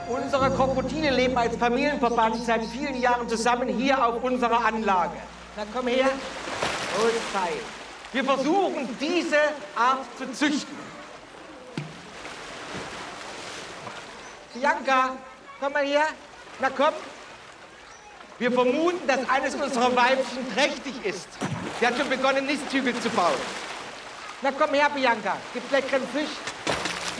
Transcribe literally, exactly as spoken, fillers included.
Unsere Krokodile leben als Familienverband seit vielen Jahren zusammen hier auf unserer Anlage. Na komm her. Gut, fein. Wir versuchen, diese Art zu züchten. Bianca, komm mal her. Na komm. Wir vermuten, dass eines unserer Weibchen trächtig ist. Sie hat schon begonnen, Nisthügel zu bauen. Na komm her, Bianca. Gibt's leckeren Fisch?